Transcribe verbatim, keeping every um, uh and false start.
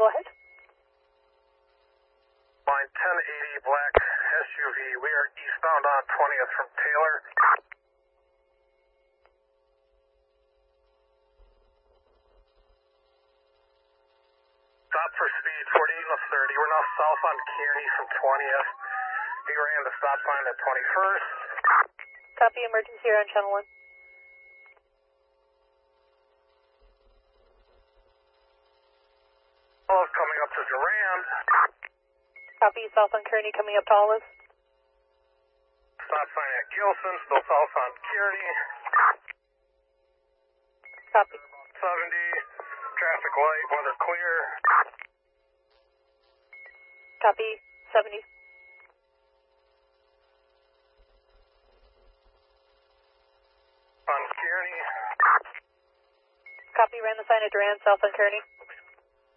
go ahead. Line ten eighty, black S U V. We are eastbound on twentieth from Taylor. Stop for speed, forty-eight and a thirty. We're now south on Kearney from twentieth. He ran the stop sign at twenty-first. Copy, emergency here on channel one. Olive coming up to Durand. Copy, south on Kearney coming up to Olive. Stop sign at Gilson, still south on Kearney. Copy. seventy, traffic light, weather clear. Copy, seventy. On Kearney. Copy, ran the sign at Durand, south on Kearney.